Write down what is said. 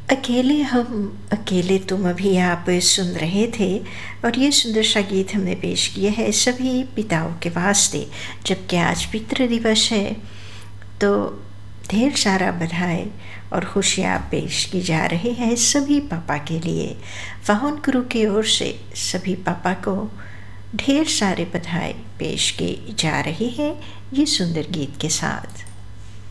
अकेले हम अकेले तुम अभी आप सुन रहे थे। और ये सुंदर सा गीत हमने पेश किया है सभी पिताओं के वास्ते। जबकि आज पितृ दिवस है तो ढेर सारा बधाई और खुशियाँ पेश की जा रही है सभी पापा के लिए। वाहन गुरु की ओर से सभी पापा को ढेर सारे बधाई पेश की जा रही है ये सुंदर गीत के साथ।